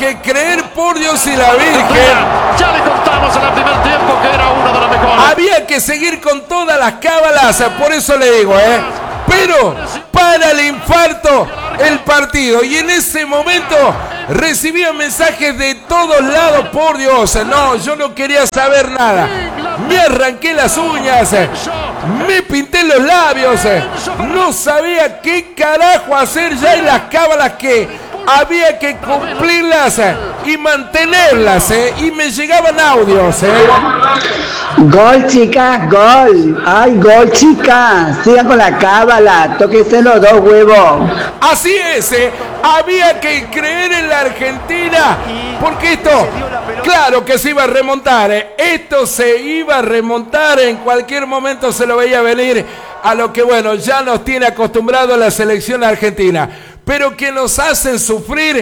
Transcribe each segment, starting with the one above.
que creer, por Dios y la Virgen. Ya le contamos en el primer tiempo que era uno de los mejores. Había que seguir con todas las cábalas, por eso le digo, pero para el infarto el partido. Y en ese momento recibía mensajes de todos lados, por Dios. No, yo no quería saber nada. Me arranqué las uñas, me pinté los labios. No sabía qué carajo hacer ya en las cábalas que había que cumplirlas y mantenerlas, y me llegaban audios. Gol, chicas, gol. Ay, gol, chicas. Sigan con la cábala. Tóquense los dos huevos. Así es, había que creer en la Argentina, porque esto, claro que se iba a remontar, esto se iba a remontar, en cualquier momento se lo veía venir, a lo que, bueno, ya nos tiene acostumbrado la selección argentina. Pero que nos hacen sufrir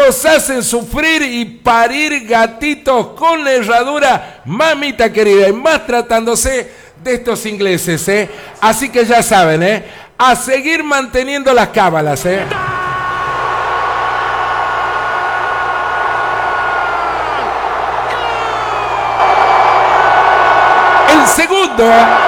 y parir gatitos con la herradura, mamita querida, y más tratándose de estos ingleses, Así que ya saben, a seguir manteniendo las cábalas, El segundo,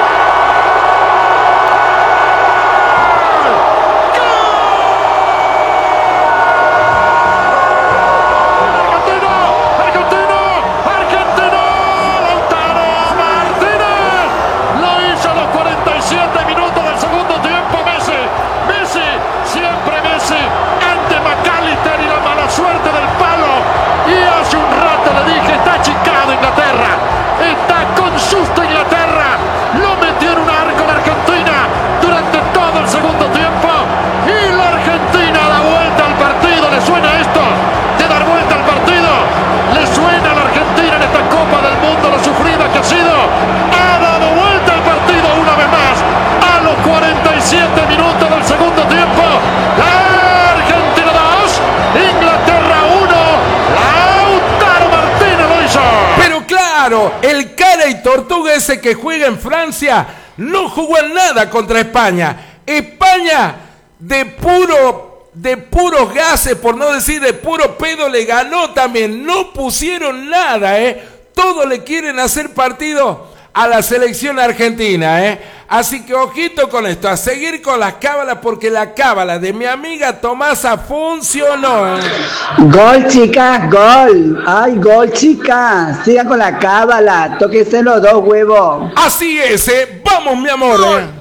el cara y tortuga ese que juega en Francia no jugó en nada contra España. España de puros gases, por no decir de puro pedo, le ganó también. No pusieron nada, Todos le quieren hacer partido a la selección argentina, Así que ojito con esto, a seguir con las cábalas, porque la cábala de mi amiga Tomasa funcionó. Gol, chicas, gol. Ay, gol, chicas. Sigan con la cábala. Tóquense los dos huevos. Así es, vamos, mi amor.